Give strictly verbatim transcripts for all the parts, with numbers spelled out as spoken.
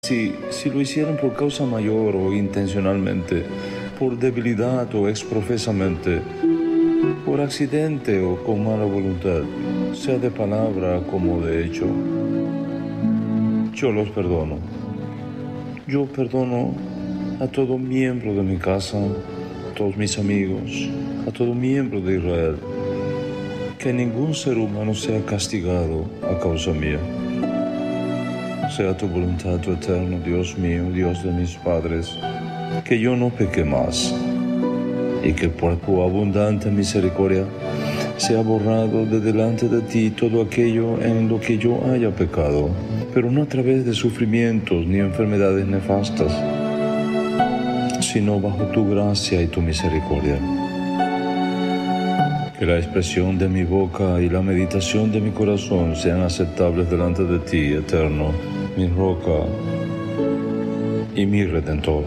Si, si lo hicieron por causa mayor o intencionalmente, por debilidad o exprofesamente, por accidente o con mala voluntad, sea de palabra como de hecho, yo los perdono. Yo perdono a todo miembro de mi casa, a todos mis amigos, a todo miembro de Israel, que ningún ser humano sea castigado a causa mía. Sea tu voluntad, tu eterno Dios mío, Dios de mis padres, que yo no peque más, y que por tu abundante misericordia sea borrado de delante de ti todo aquello en lo que yo haya pecado, pero no a través de sufrimientos ni enfermedades nefastas, sino bajo tu gracia y tu misericordia. Que la expresión de mi boca y la meditación de mi corazón sean aceptables delante de ti, eterno, mi roca y mi redentor.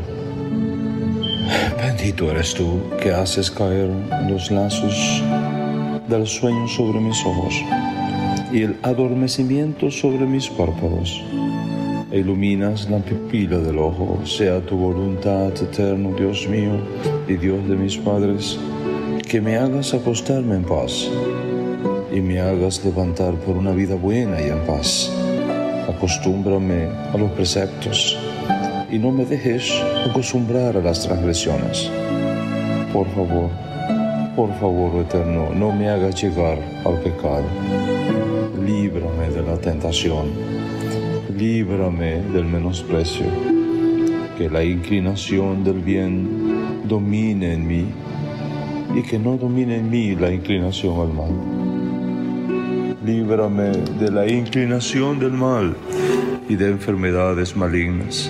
Bendito eres tú que haces caer los lazos del sueño sobre mis ojos y el adormecimiento sobre mis párpados, e iluminas la pupila del ojo. Sea tu voluntad, eterno Dios mío y Dios de mis padres, que me hagas acostarme en paz y me hagas levantar por una vida buena y en paz. Acostúmbrame a los preceptos y no me dejes acostumbrar a las transgresiones. Por favor, por favor, eterno, no me hagas llegar al pecado. Líbrame de la tentación, líbrame del menosprecio, que la inclinación del bien domine en mí y que no domine en mí la inclinación al mal. Líbrame de la inclinación del mal y de enfermedades malignas.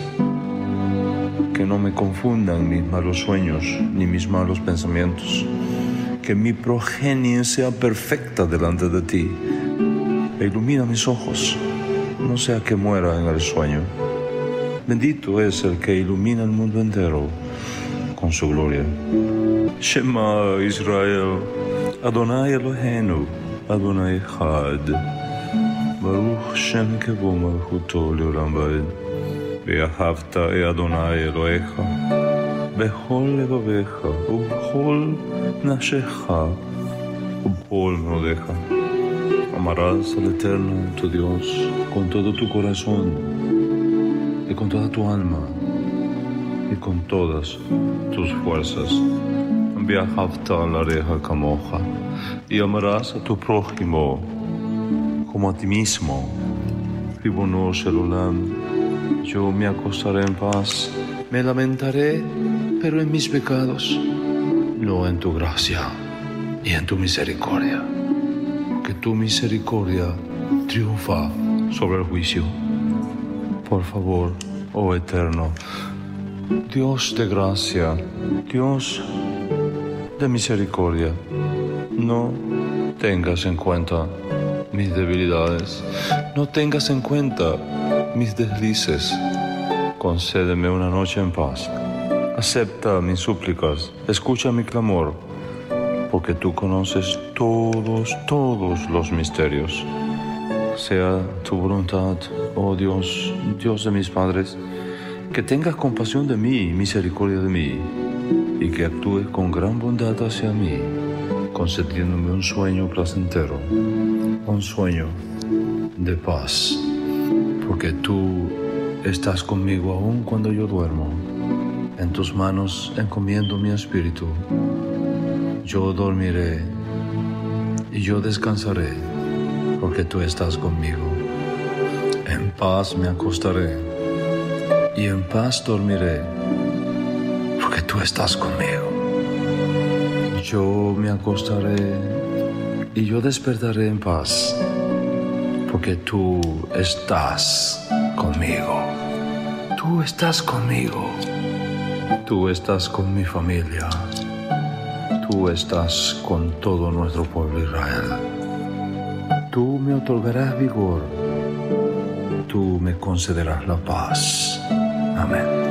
Que no me confundan mis malos sueños ni mis malos pensamientos. Que mi progenie sea perfecta delante de ti. E ilumina mis ojos, no sea que muera en el sueño. Bendito es el que ilumina el mundo entero con su gloria. Shema Israel, Adonai Eloheinu, Adonai Echad, Baruch Shem Kevo Malchuto Leolam Vaed, Ve'ahavta e Adonai Elohecha, Bechol levavecha, Ubechol nafshecha, Ubechol meodecha. Amarás al Eterno, tu Dios, con todo tu corazón y con toda tu alma y con todas tus fuerzas. Ve'ahavta lareja kamoja, y amarás a tu prójimo como a ti mismo. Ribono shel olam, yo me acostaré en paz, me lamentaré, pero en mis pecados, no en tu gracia y en tu misericordia. Que tu misericordia triunfa sobre el juicio. Por favor, oh Eterno, Dios de gracia, Dios de misericordia, no tengas en cuenta mis debilidades, no tengas en cuenta mis deslices. Concédeme una noche en paz. Acepta mis súplicas, escucha mi clamor, porque tú conoces todos, todos los misterios. Sea tu voluntad, oh Dios, Dios de mis padres, que tengas compasión de mí y misericordia de mí, y que actúes con gran bondad hacia mí, concediéndome un sueño placentero, un sueño de paz, porque tú estás conmigo aún cuando yo duermo. En tus manos encomiendo mi espíritu. Yo dormiré y yo descansaré, porque tú estás conmigo. En paz me acostaré y en paz dormiré, porque tú estás conmigo. Yo me acostaré y yo despertaré en paz, porque tú estás conmigo. Tú estás conmigo. Tú estás con mi familia. Tú estás con todo nuestro pueblo Israel. Tú me otorgarás vigor. Tú me concederás la paz. Amén.